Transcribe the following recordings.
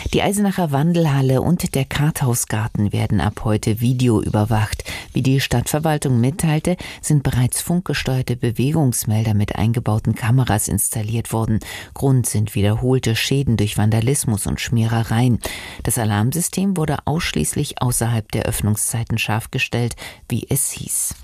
Die Eisenacher Wandelhalle und der Karthausgarten werden ab heute videoüberwacht. Wie die Stadtverwaltung mitteilte, sind bereits funkgesteuerte Bewegungsmelder mit eingebauten Kameras installiert worden. Grund sind wiederholte Schäden durch Vandalismus und Schmierereien. Das Alarmsystem wurde ausschließlich außerhalb der Öffnungszeiten scharf gestellt, wie es hieß.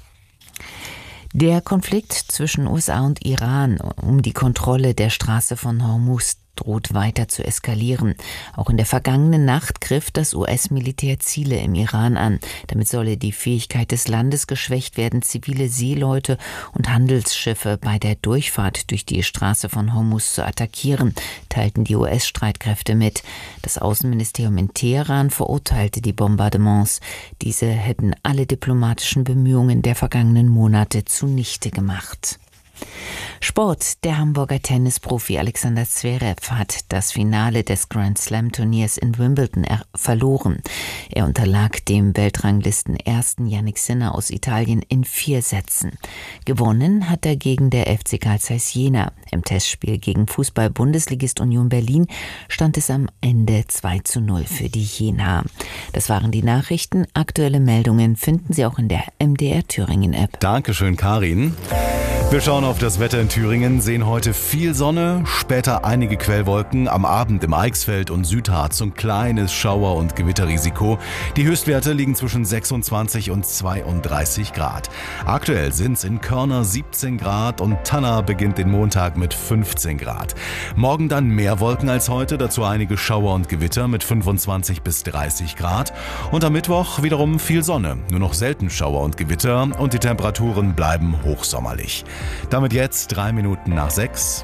Der Konflikt zwischen USA und Iran um die Kontrolle der Straße von Hormuz droht weiter zu eskalieren. Auch in der vergangenen Nacht griff das US-Militär Ziele im Iran an. Damit solle die Fähigkeit des Landes geschwächt werden, zivile Seeleute und Handelsschiffe bei der Durchfahrt durch die Straße von Hormuz zu attackieren, teilten die US-Streitkräfte mit. Das Außenministerium in Teheran verurteilte die Bombardements. Diese hätten alle diplomatischen Bemühungen der vergangenen Monate zunichte gemacht. Sport. Der Hamburger Tennisprofi Alexander Zverev hat das Finale des Grand Slam Turniers in Wimbledon verloren. Er unterlag dem Weltranglisten-Ersten Jannik Sinner aus Italien in 4 Sätzen. Gewonnen hat er gegen der FC Carl Zeiss Jena. Im Testspiel gegen Fußball-Bundesligist Union Berlin stand es am Ende 2:0 für die Jena. Das waren die Nachrichten. Aktuelle Meldungen finden Sie auch in der MDR Thüringen App. Dankeschön, Karin. Wir schauen auf das Wetter in Thüringen, sehen heute viel Sonne, später einige Quellwolken, am Abend im Eichsfeld und Südharz ein kleines Schauer- und Gewitterrisiko. Die Höchstwerte liegen zwischen 26 und 32 Grad. Aktuell sind es in Körner 17 Grad und Tanna beginnt den Montag mit 15 Grad. Morgen dann mehr Wolken als heute, dazu einige Schauer und Gewitter mit 25 bis 30 Grad. Und am Mittwoch wiederum viel Sonne, nur noch selten Schauer und Gewitter und die Temperaturen bleiben hochsommerlich. Damit jetzt 3 Minuten nach 6.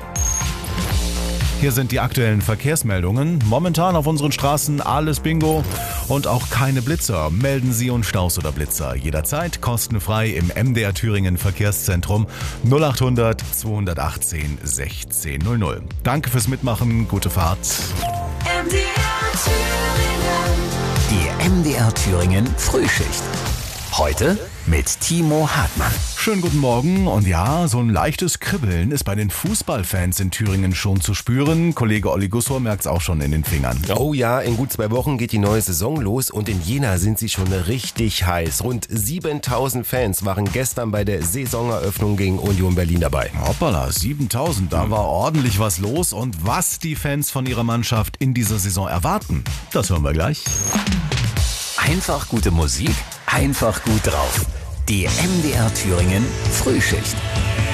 Hier sind die aktuellen Verkehrsmeldungen. Momentan auf unseren Straßen alles Bingo und auch keine Blitzer. Melden Sie uns Staus oder Blitzer. Jederzeit kostenfrei im MDR Thüringen Verkehrszentrum 0800 218 1600. Danke fürs Mitmachen, gute Fahrt. MDR Thüringen. Die MDR Thüringen Frühschicht. Heute mit Timo Hartmann. Schönen guten Morgen und ja, so ein leichtes Kribbeln ist bei den Fußballfans in Thüringen schon zu spüren. Kollege Olli Gussor merkt es auch schon in den Fingern. Oh ja, in gut 2 Wochen geht die neue Saison los und in Jena sind sie schon richtig heiß. Rund 7000 Fans waren gestern bei der Saisoneröffnung gegen Union Berlin dabei. Hoppala, 7000, da war ordentlich was los und was die Fans von ihrer Mannschaft in dieser Saison erwarten, das hören wir gleich. Einfach gute Musik, einfach gut drauf. Die MDR Thüringen Frühschicht.